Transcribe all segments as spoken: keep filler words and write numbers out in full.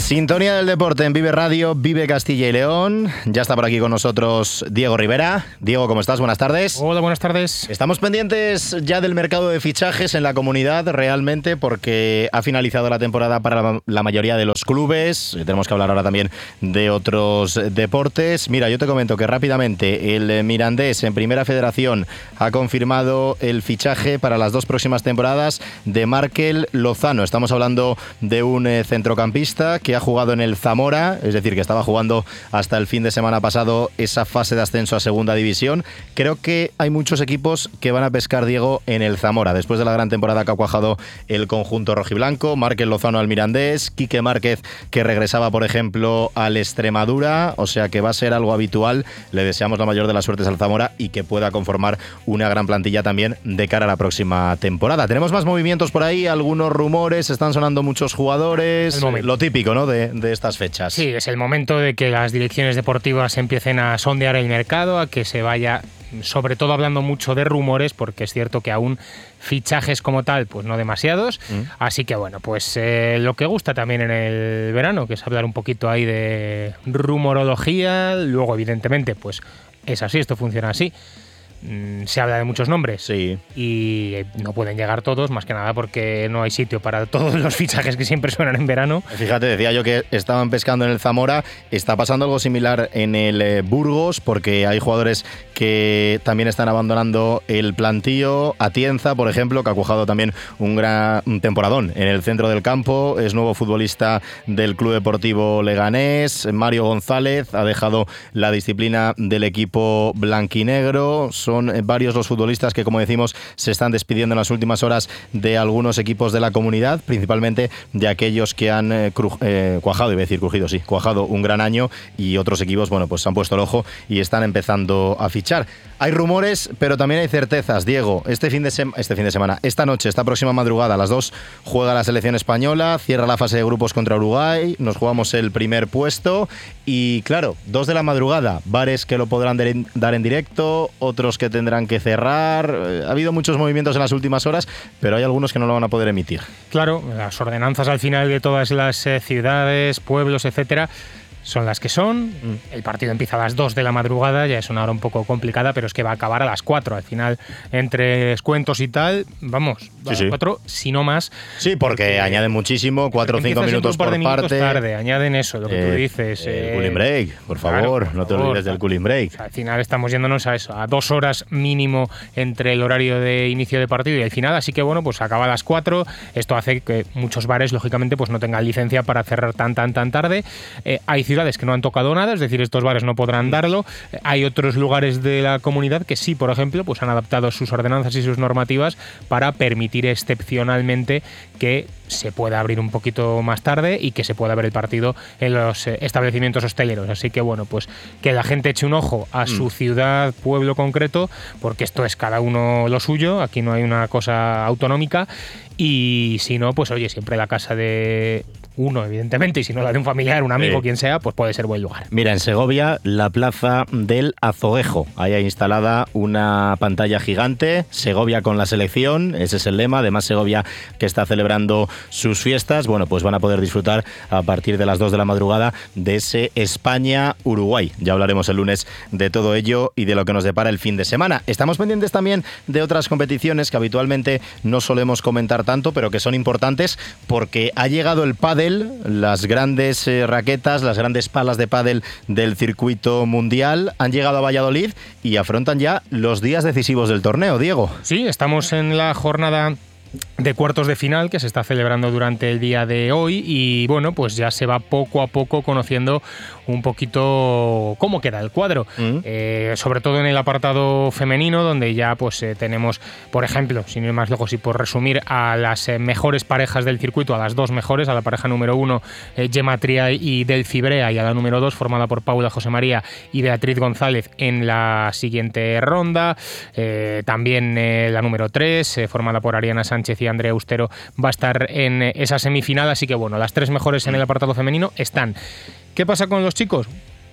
Sintonía del deporte en Vive Radio, Vive Castilla y León. Ya está por aquí con nosotros Diego Rivera. Diego, ¿cómo estás? Buenas tardes. Hola, buenas tardes. Estamos pendientes ya del mercado de fichajes en la comunidad realmente porque ha finalizado la temporada para la mayoría de los clubes. Tenemos que hablar ahora también de otros deportes. Mira, yo te comento que rápidamente el Mirandés en Primera Federación ha confirmado el fichaje para las dos próximas temporadas de Markel Lozano. Estamos hablando de un eh, centrocampista que ha jugado en el Zamora, es decir, que estaba jugando hasta el fin de semana pasado esa fase de ascenso a Segunda División. Creo que hay muchos equipos que van a pescar, Diego, en el Zamora, después de la gran temporada que ha cuajado el conjunto rojiblanco. Markel Lozano al Mirandés, Quique Márquez, que regresaba, por ejemplo, al Extremadura, o sea que va a ser algo habitual. Le deseamos la mayor de las suertes al Zamora y que pueda conformar una gran plantilla también de cara a la próxima temporada. Tenemos más movimientos por ahí, algunos rumores, están sonando muchos jugadores, lo típico, ¿no?, de, de estas fechas. Sí, es el momento de que las direcciones deportivas empiecen a sondear el mercado, a que se vaya, sobre todo hablando mucho de rumores, porque es cierto que aún fichajes como tal, pues no demasiados. Mm. Así que bueno, pues eh, lo que gusta también en el verano, que es hablar un poquito ahí de rumorología. Luego, evidentemente, pues es así, esto funciona así. Se habla de muchos nombres, sí, y no pueden llegar todos, más que nada porque no hay sitio para todos los fichajes que siempre suenan en verano. Fíjate, decía yo que estaban pescando en el Zamora, está pasando algo similar en el eh, Burgos, porque hay jugadores que también están abandonando el plantío. Atienza, por ejemplo, que ha cuajado también un gran un temporadón en el centro del campo, es nuevo futbolista del Club Deportivo Leganés. Mario González ha dejado la disciplina del equipo blanquinegro. Son varios los futbolistas que, como decimos, se están despidiendo en las últimas horas de algunos equipos de la comunidad, principalmente de aquellos que han eh, cru- eh, cuajado, iba a decir crujido, sí, cuajado un gran año, y otros equipos, bueno, pues han puesto el ojo y están empezando a fichar. Hay rumores, pero también hay certezas, Diego. Este fin de sema- este fin de semana, esta noche, esta próxima madrugada, a las dos juega la selección española, cierra la fase de grupos contra Uruguay, nos jugamos el primer puesto y, claro, dos de la madrugada, bares que lo podrán de- dar en directo, otros que tendrán que cerrar. Ha habido muchos movimientos en las últimas horas, pero hay algunos que no lo van a poder emitir. Claro, las ordenanzas al final de todas las eh, ciudades, pueblos, etcétera, son las que son. Mm. El partido empieza a las dos de la madrugada, ya es una hora un poco complicada, pero es que va a acabar a las cuatro. Al final, entre descuentos y tal, vamos, sí, a las sí. cuatro, si no más. Sí, porque, porque añaden muchísimo, cuatro o cinco minutos por de parte. Minutos tarde, añaden eso, lo que eh, tú dices. El eh, cooling break, por favor, claro, por no te favor, olvides del cooling break. O sea, al final estamos yéndonos a eso, a dos horas mínimo entre el horario de inicio de partido y el final, así que bueno, pues acaba a las cuatro. Esto hace que muchos bares, lógicamente, pues no tengan licencia para cerrar tan, tan, tan tarde. Eh, hay ciudades que no han tocado nada, es decir, estos bares no podrán darlo. Hay otros lugares de la comunidad que sí, por ejemplo, pues han adaptado sus ordenanzas y sus normativas para permitir excepcionalmente que se pueda abrir un poquito más tarde y que se pueda ver el partido en los establecimientos hosteleros. Así que bueno, pues que la gente eche un ojo a su mm. ciudad, pueblo concreto, porque esto es cada uno lo suyo, aquí no hay una cosa autonómica. Y si no, pues oye, siempre la casa de uno, evidentemente, y si no la de un familiar, un amigo, sí. quien sea, pues puede ser buen lugar. Mira, en Segovia, la plaza del Azoguejo. Ahí hay instalada una pantalla gigante, Segovia con la selección, ese es el lema. Además, Segovia, que está celebrando sus fiestas, bueno, pues van a poder disfrutar a partir de las dos de la madrugada de ese España-Uruguay. Ya hablaremos el lunes de todo ello y de lo que nos depara el fin de semana. Estamos pendientes también de otras competiciones que habitualmente no solemos comentar tanto, pero que son importantes porque ha llegado el pádel, las grandes eh, raquetas, las grandes palas de pádel del circuito mundial han llegado a Valladolid y afrontan ya los días decisivos del torneo, Diego. Sí, estamos en la jornada de cuartos de final que se está celebrando durante el día de hoy y bueno, pues ya se va poco a poco conociendo un poquito cómo queda el cuadro, mm. eh, sobre todo en el apartado femenino, donde ya pues eh, tenemos, por ejemplo, sin ir más lejos y por resumir, a las eh, mejores parejas del circuito, a las dos mejores, a la pareja número uno, eh, Gemma Triay y Delphi Brea, y a la número dos, formada por Paula José María y Beatriz González en la siguiente ronda. Eh, también eh, la número tres, eh, formada por Ariana Sánchez y Andrea Austero, va a estar en esa semifinal, así que bueno, las tres mejores en el apartado femenino están. ¿Qué pasa con los chicos?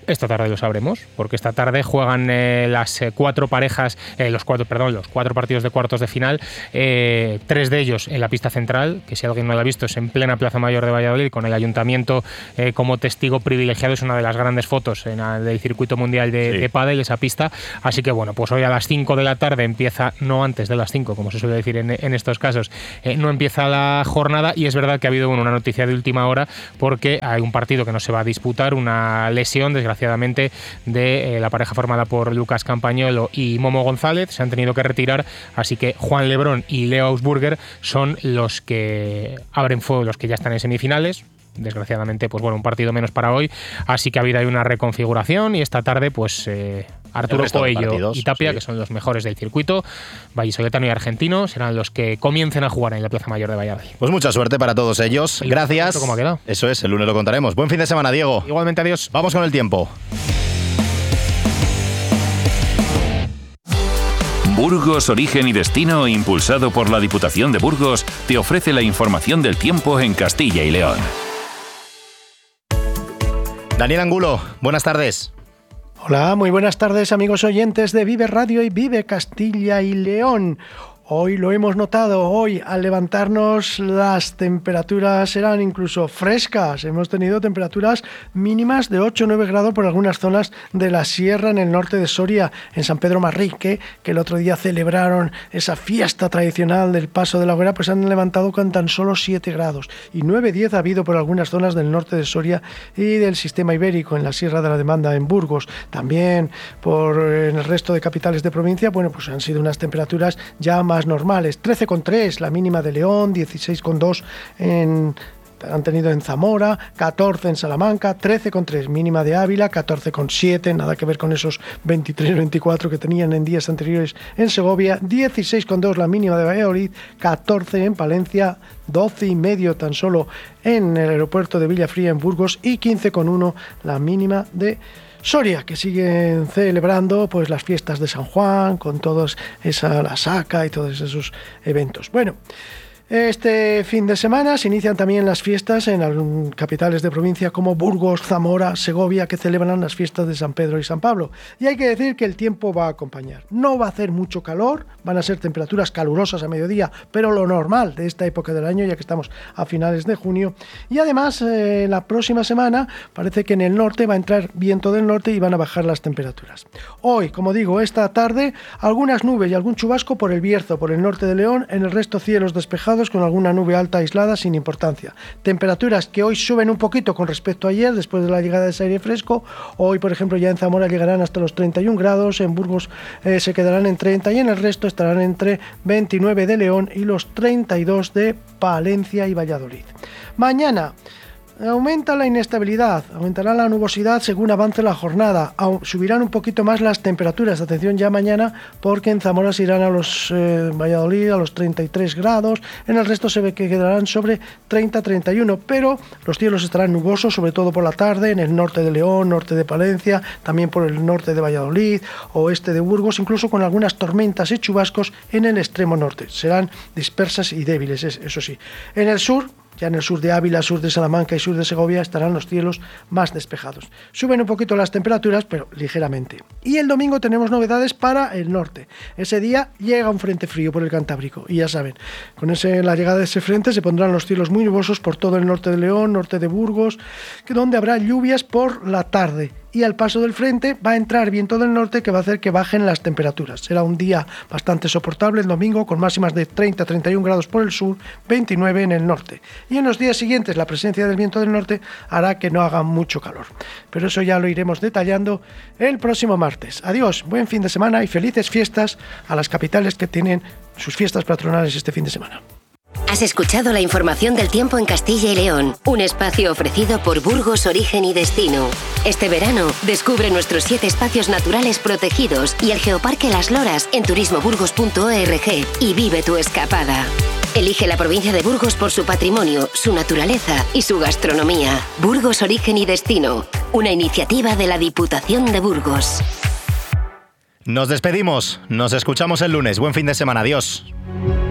Esta tarde lo sabremos, porque esta tarde juegan eh, las eh, cuatro parejas, eh, los cuatro, perdón, los cuatro partidos de cuartos de final, eh, tres de ellos en la pista central, que si alguien no lo ha visto es en plena Plaza Mayor de Valladolid, con el ayuntamiento eh, como testigo privilegiado. Es una de las grandes fotos en la, del circuito mundial de, sí. de pádel, esa pista. Así que bueno, pues hoy a las cinco de la tarde empieza, no antes de las cinco, como se suele decir en, en estos casos, eh, no empieza la jornada, y es verdad que ha habido bueno, una noticia de última hora, porque hay un partido que no se va a disputar, una lesión, desgraciadamente, desgraciadamente, de eh, la pareja formada por Lucas Campañolo y Momo González. Se han tenido que retirar, así que Juan Lebrón y Leo Augusburger son los que abren fuego, los que ya están en semifinales. Desgraciadamente, pues bueno, un partido menos para hoy, así que ha habido ahí una reconfiguración, y esta tarde pues eh, Arturo Coello y Tapia, sí. que son los mejores del circuito vallisoletano y argentino, serán los que comiencen a jugar en la Plaza Mayor de Valladolid. Pues mucha suerte para todos ellos. El Gracias. ¿Cómo ha quedado? Eso es, el lunes lo contaremos. Buen fin de semana, Diego. Igualmente, adiós. Vamos con el tiempo. Burgos, origen y destino, impulsado por la Diputación de Burgos, te ofrece la información del tiempo en Castilla y León. Daniel Angulo, buenas tardes. Hola, muy buenas tardes, amigos oyentes de Vive Radio y Vive Castilla y León. Hoy lo hemos notado, hoy al levantarnos las temperaturas serán incluso frescas. Hemos tenido temperaturas mínimas de ocho o nueve grados por algunas zonas de la sierra en el norte de Soria, en San Pedro Marrique, que el otro día celebraron esa fiesta tradicional del Paso de la Hoguera, pues han levantado con tan solo siete grados. Y nueve a diez ha habido por algunas zonas del norte de Soria y del sistema ibérico, en la Sierra de la Demanda, en Burgos. También por en el resto de capitales de provincia, bueno, pues han sido unas temperaturas ya más más normales. trece coma tres la mínima de León, dieciséis coma dos en han tenido en Zamora, catorce en Salamanca, trece coma tres mínima de Ávila, catorce coma siete, nada que ver con esos veintitrés veinticuatro que tenían en días anteriores en Segovia, dieciséis coma dos la mínima de Valladolid, catorce en Palencia, doce y medio tan solo en el aeropuerto de Villafría en Burgos, y quince coma uno la mínima de Soria, que siguen celebrando pues las fiestas de San Juan, con todos esa la saca y todos esos eventos. Bueno, este fin de semana se inician también las fiestas en algunas capitales de provincia como Burgos, Zamora, Segovia, que celebran las fiestas de San Pedro y San Pablo. Y hay que decir que el tiempo va a acompañar. No va a hacer mucho calor, van a ser temperaturas calurosas a mediodía, pero lo normal de esta época del año, ya que estamos a finales de junio. Y además, eh, la próxima semana parece que en el norte va a entrar viento del norte y van a bajar las temperaturas. Hoy, como digo, esta tarde, algunas nubes y algún chubasco por el Bierzo, por el norte de León, en el resto cielos despejados, con alguna nube alta aislada sin importancia. Temperaturas que hoy suben un poquito con respecto a ayer, después de la llegada de ese aire fresco. Hoy, por ejemplo, ya en Zamora llegarán hasta los treinta y un grados, en Burgos eh, se quedarán en treinta, y en el resto estarán entre veintinueve de León y los treinta y dos de Palencia y Valladolid. Mañana aumenta la inestabilidad, aumentará la nubosidad según avance la jornada, subirán un poquito más las temperaturas. Atención ya mañana, porque en Zamora se irán a los eh, Valladolid a los treinta y tres grados, en el resto se ve que quedarán sobre treinta a treinta y uno, pero los cielos estarán nubosos, sobre todo por la tarde, en el norte de León, norte de Palencia, también por el norte de Valladolid, oeste de Burgos, incluso con algunas tormentas y chubascos en el extremo norte. Serán dispersas y débiles, eso sí. En el sur, ya en el sur de Ávila, sur de Salamanca y sur de Segovia, estarán los cielos más despejados. Suben un poquito las temperaturas, pero ligeramente. Y el domingo tenemos novedades para el norte. Ese día llega un frente frío por el Cantábrico. Y ya saben, con ese, la llegada de ese frente se pondrán los cielos muy nubosos por todo el norte de León, norte de Burgos, donde habrá lluvias por la tarde. Y al paso del frente va a entrar viento del norte, que va a hacer que bajen las temperaturas. Será un día bastante soportable el domingo, con máximas de treinta a treinta y un grados por el sur, veintinueve en el norte. Y en los días siguientes la presencia del viento del norte hará que no haga mucho calor. Pero eso ya lo iremos detallando el próximo martes. Adiós, buen fin de semana y felices fiestas a las capitales que tienen sus fiestas patronales este fin de semana. Has escuchado la información del tiempo en Castilla y León, un espacio ofrecido por Burgos Origen y Destino. Este verano, descubre nuestros siete espacios naturales protegidos y el Geoparque Las Loras en turismo burgos punto org y vive tu escapada. Elige la provincia de Burgos por su patrimonio, su naturaleza y su gastronomía. Burgos Origen y Destino, una iniciativa de la Diputación de Burgos. Nos despedimos, nos escuchamos el lunes. Buen fin de semana, adiós.